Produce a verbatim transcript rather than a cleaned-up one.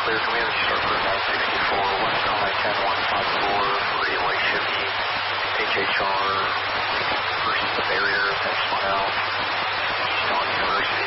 clear. Can we have you start for nine sixty-four, west on I ten one five four, relay shifting, H H R versus the barrier, next one out, east on University.